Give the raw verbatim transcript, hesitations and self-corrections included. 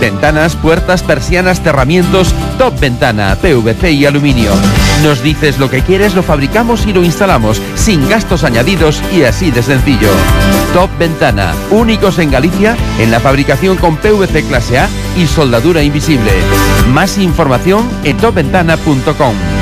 Ventanas, puertas, persianas, cerramientos, Top Ventana, P V C y aluminio. Nos dices lo que quieres, lo fabricamos y lo instalamos, sin gastos añadidos y así de sencillo. Top Ventana, únicos en Galicia en la fabricación con P V C clase A y soldadura invisible. Más información en top ventana punto com.